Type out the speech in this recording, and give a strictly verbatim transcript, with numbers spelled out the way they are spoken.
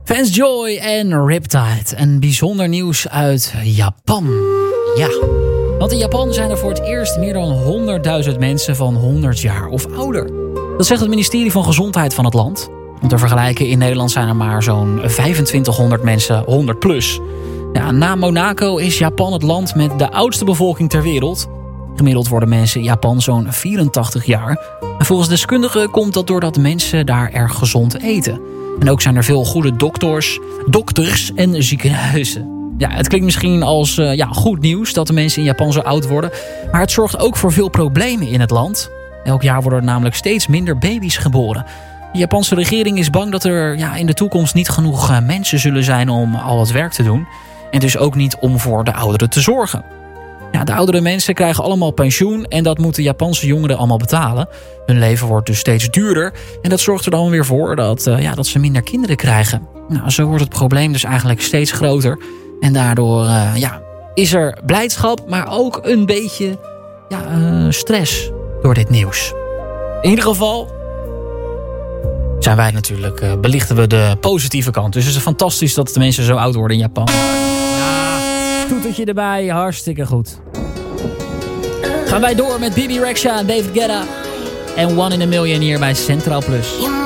Vance Joy en Riptide. En bijzonder nieuws uit Japan. Ja, want in Japan zijn er voor het eerst meer dan honderdduizend mensen van honderd jaar of ouder. Dat zegt het ministerie van Gezondheid van het land. Om te vergelijken, in Nederland zijn er maar zo'n vijfentwintighonderd mensen, honderd plus. Ja, na Monaco is Japan het land met de oudste bevolking ter wereld. Gemiddeld worden mensen in Japan zo'n vierentachtig jaar. En volgens deskundigen komt dat doordat mensen daar erg gezond eten. En ook zijn er veel goede dokters, dokters en ziekenhuizen. Ja, het klinkt misschien als uh, ja, goed nieuws dat de mensen in Japan zo oud worden. Maar het zorgt ook voor veel problemen in het land. Elk jaar worden er namelijk steeds minder baby's geboren. De Japanse regering is bang dat er ja, in de toekomst niet genoeg uh, mensen zullen zijn om al het werk te doen. En dus ook niet om voor de ouderen te zorgen. Ja, de oudere mensen krijgen allemaal pensioen en dat moeten Japanse jongeren allemaal betalen. Hun leven wordt dus steeds duurder en dat zorgt er dan weer voor dat, uh, ja, dat ze minder kinderen krijgen. Nou, zo wordt het probleem dus eigenlijk steeds groter. En daardoor uh, ja, is er blijdschap, maar ook een beetje ja, uh, stress door dit nieuws. In ieder geval zijn wij natuurlijk, uh, belichten we de positieve kant. Dus het is fantastisch dat de mensen zo oud worden in Japan. Toetertje erbij, hartstikke goed. Gaan wij door met Bibi Rexha en David Guetta. En One in a Million hier bij Centraal Plus.